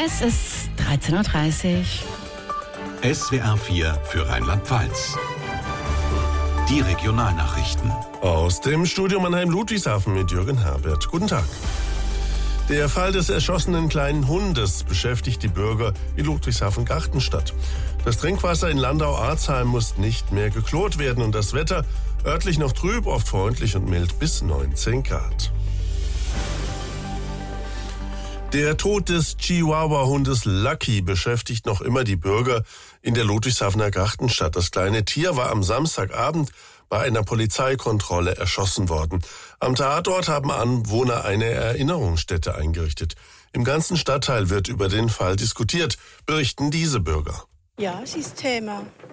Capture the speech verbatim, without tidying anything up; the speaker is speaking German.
Es ist dreizehn Uhr dreißig. S W R vier für Rheinland-Pfalz. Die Regionalnachrichten. Aus dem Studio Mannheim-Ludwigshafen mit Jürgen Herbert. Guten Tag. Der Fall des erschossenen kleinen Hundes beschäftigt die Bürger in Ludwigshafen-Gartenstadt. Das Trinkwasser in Landau-Arzheim muss nicht mehr geklort werden und das Wetter örtlich noch trüb, oft freundlich und mild bis neunzehn Grad. Der Tod des Chihuahua-Hundes Lucky beschäftigt noch immer die Bürger in der Ludwigshafener Gartenstadt. Das kleine Tier war am Samstagabend bei einer Polizeikontrolle erschossen worden. Am Tatort haben Anwohner eine Erinnerungsstätte eingerichtet. Im ganzen Stadtteil wird über den Fall diskutiert, berichten diese Bürger. Ja, es ist Thema.